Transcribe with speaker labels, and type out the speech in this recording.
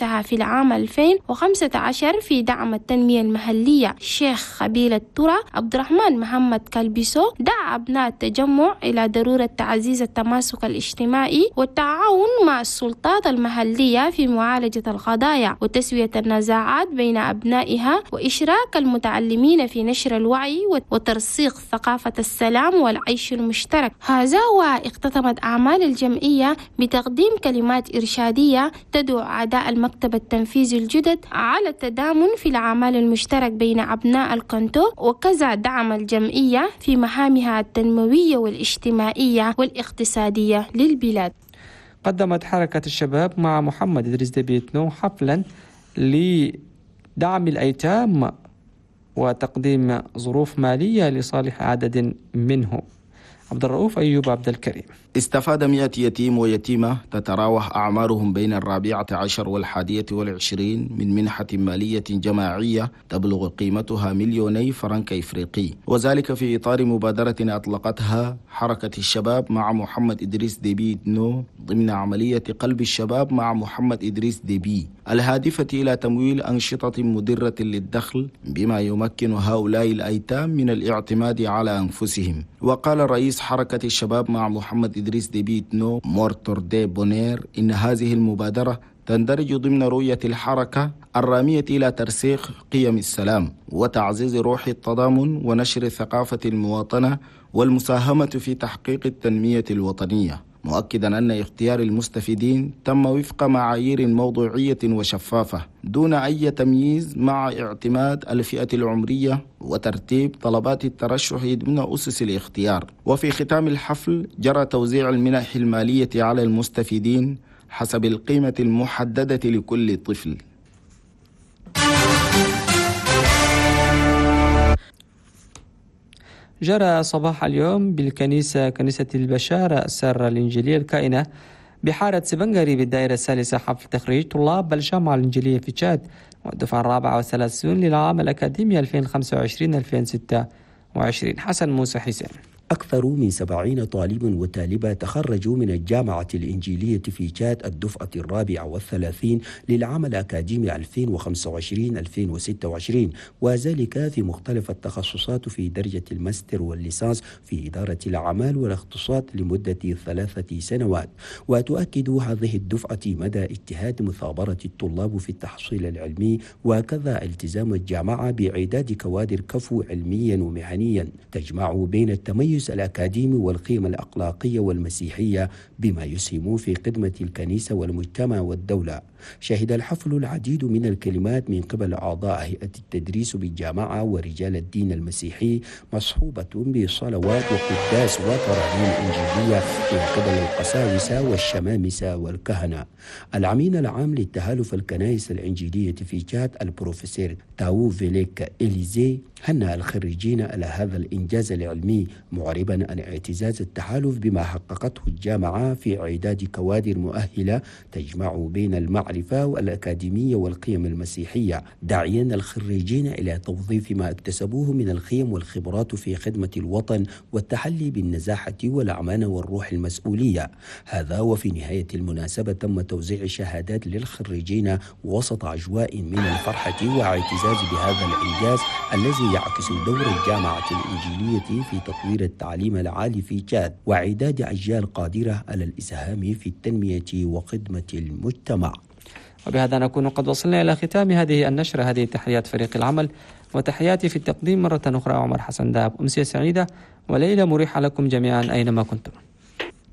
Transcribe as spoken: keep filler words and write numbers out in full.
Speaker 1: أسسها في العام ألفين وخمسة عشر في دعم التنمية المحلية شيخ قبيلة ترى عبد الرحمن محمد كالبيسو، دعا أبناء التجمع إلى ضرورة تعزيز التماسك الاجتماعي والتعاون مع السلطات المحلية في معالجة القضايا وتسوية النزاعات بين أبنائها، وإشراك المتعلمين في نشر الوعي وترسيخ ثقافة السلام والعيش المشترك. هذا واختتمت أعمال الجمعية بتقديم كلمات إرشادية تدعو أعضاء المكتب التنفيذي الجدد على التضامن في الأعمال المشترك بين أبناء الكنتو، وكذا دعم الجمعية في مهامها التنموية والاجتماعية والاقتصادية للبلاد.
Speaker 2: قدمت حركة الشباب مع محمد إدريس ديبي إتنو حفلا لدعم الأيتام وتقديم ظروف مالية لصالح عدد منهم. عبد الرؤوف أيوب عبد الكريم.
Speaker 3: استفاد مئة يتيم ويتيمة تتراوح أعمارهم بين الرابعة عشر والحادية والعشرين من منحة مالية جماعية تبلغ قيمتها مليوني فرنك إفريقي، وذلك في إطار مبادرة أطلقتها حركة الشباب مع محمد إدريس ديبي إتنو ضمن عملية قلب الشباب مع محمد إدريس ديبي، الهادفة إلى تمويل أنشطة مدرة للدخل بما يمكن هؤلاء الأيتام من الاعتماد على أنفسهم. وقال رئيس حركة الشباب مع محمد إدريس ديبي إتنو مورتور دي بونير إن هذه المبادرة تندرج ضمن رؤية الحركة الرامية إلى ترسيخ قيم السلام وتعزيز روح التضامن ونشر ثقافة المواطنة والمساهمة في تحقيق التنمية الوطنية، مؤكدا أن اختيار المستفيدين تم وفق معايير موضوعية وشفافة دون أي تمييز، مع اعتماد الفئة العمرية وترتيب طلبات الترشح ضمن أسس الاختيار. وفي ختام الحفل جرى توزيع المنح المالية على المستفيدين حسب القيمة المحددة لكل طفل.
Speaker 2: جرى صباح اليوم بالكنيسة كنيسة البشارة السارة الإنجيلية الكائنة بحارة سبنغري بالدائرة الثالثة حفل تخريج طلاب الجامعة الإنجيلية في تشاد والدفعة الرابعة والثلاثون للعام الأكاديمي ألفين وخمسة وعشرين ألفين وستة وعشرين. حسن موسى حسين.
Speaker 4: أكثر من سبعين طالب وطالبة تخرجوا من الجامعة الإنجيلية في تشاد الدفعة الرابعة والثلاثين للعام الأكاديمي ألفين وخمسة وعشرين ألفين وستة وعشرين، وذلك في مختلف التخصصات في درجة الماستر والليسانس في إدارة الأعمال والاقتصاد لمدة ثلاثة سنوات. وتؤكد هذه الدفعة مدى اجتهاد مثابرة الطلاب في التحصيل العلمي، وكذا التزام الجامعة بإعداد كوادر كفو علميا ومهنيا تجمع بين التميز الأكاديمي والقيم الأخلاقية والمسيحية بما يسهم في خدمة الكنيسة والمجتمع والدولة. شهد الحفل العديد من الكلمات من قبل أعضاء هيئة التدريس بالجامعة ورجال الدين المسيحي، مصحوبة بصلوات وقداس وترانيم إنجيلية من قبل القساوسة والشمامسة والكهنة. الأمين العام للتحالف الكنائس الإنجيلية في تشاد البروفيسور تاو فيليك إليزي هنأ الخريجين على هذا الإنجاز العلمي، معربا عن اعتزاز التحالف بما حققته الجامعة في إعداد كوادر مؤهلة تجمع بين المعرفة والأكاديمية والقيم المسيحية، داعيا الخريجين إلى توظيف ما اكتسبوه من القيم والخبرات في خدمة الوطن والتحلي بالنزاهة والأمانة والروح المسؤولية. هذا وفي نهاية المناسبة تم توزيع شهادات للخريجين وسط أجواء من الفرحة واعتزاز بهذا الإنجاز الذي يعكس دور الجامعة الإنجيلية في تطوير التعليم العالي في تشاد وإعداد أجيال قادرة على الإسهام في التنمية وخدمة المجتمع.
Speaker 2: وبهذا نكون قد وصلنا إلى ختام هذه النشرة. هذه تحيات فريق العمل وتحياتي في التقديم مرة أخرى عمر حسن داب. أمسية سعيدة وليلة مريحة لكم جميعا أينما كنتم.